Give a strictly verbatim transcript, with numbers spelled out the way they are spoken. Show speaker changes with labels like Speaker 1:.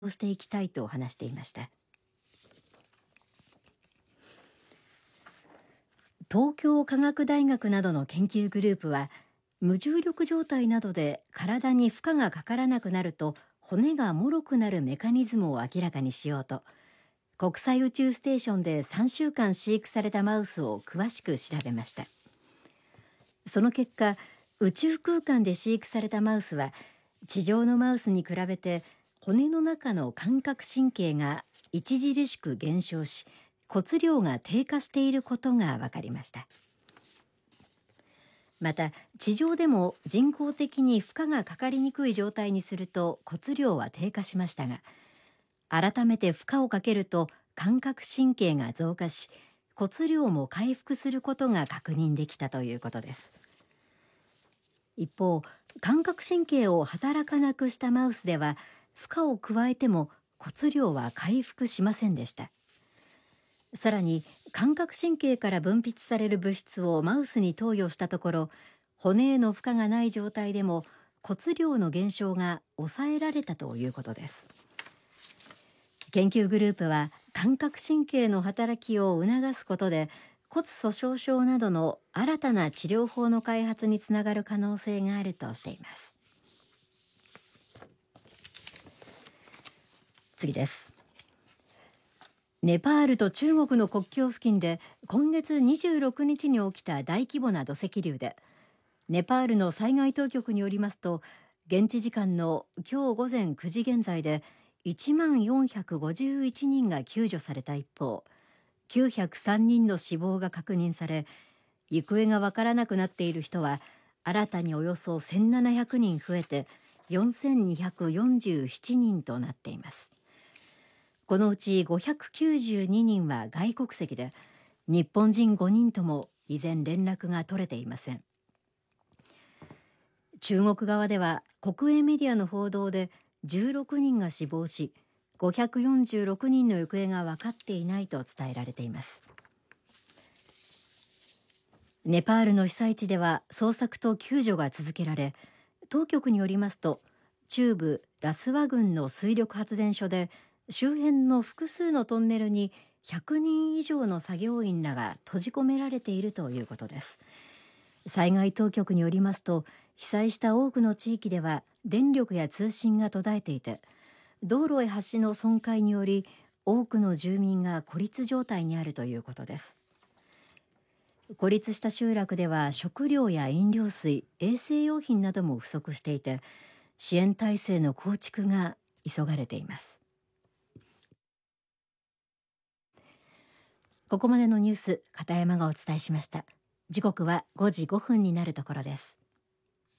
Speaker 1: していきたいと話していました。東京科学大学などの研究グループは、無重力状態などで体に負荷がかからなくなると骨が脆くなるメカニズムを明らかにしようと、国際宇宙ステーションでさんしゅうかん飼育されたマウスを詳しく調べました。その結果、宇宙空間で飼育されたマウスは地上のマウスに比べて骨の中の感覚神経が著しく減少し、骨量が低下していることが分かりました。また、地上でも人工的に負荷がかかりにくい状態にすると骨量は低下しましたが、改めて負荷をかけると感覚神経が増加し、骨量も回復することが確認できたということです。一方、感覚神経を働かなくしたマウスでは、負荷を加えても骨量は回復しませんでした。さらに、感覚神経から分泌される物質をマウスに投与したところ、骨への負荷がない状態でも骨量の減少が抑えられたということです。研究グループは、感覚神経の働きを促すことで骨粗しょう症などの新たな治療法の開発につながる可能性があるとしています。次です。ネパールと中国の国境付近で今月にじゅうろくにちに起きた大規模な土石流で、ネパールの災害当局によりますと、現地時間の今日午前くじ現在でいちまんよんひゃくごじゅういちにんが救助された一方、きゅうひゃくさんにんの死亡が確認され、行方がわからなくなっている人は新たにおよそせんななひゃくにん増えてよんせんにひゃくよんじゅうななにんとなっています。このうちごひゃくきゅうじゅうににんは外国籍で、日本人ごにんとも依然連絡が取れていません。中国側では国営メディアの報道でじゅうろくにんが死亡し、ごひゃくよんじゅうろくにんの行方が分かっていないと伝えられています。ネパールの被災地では捜索と救助が続けられ、当局によりますと、中部ラスワ郡の水力発電所で周辺の複数のトンネルにひゃくにん以上の作業員らが閉じ込められているということです。災害当局によりますと、被災した多くの地域では電力や通信が途絶えていて、道路や橋の損壊により多くの住民が孤立状態にあるということです。孤立した集落では食料や飲料水、衛生用品なども不足していて、支援体制の構築が急がれています。ここまでのニュース、片山がお伝えしました。時刻はごじごふんになるところです。